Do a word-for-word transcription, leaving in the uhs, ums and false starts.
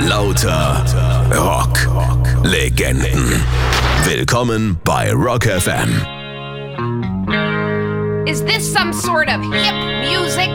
Lauter Rock. Legenden. Willkommen bei Rock F M. Is this some sort of hip music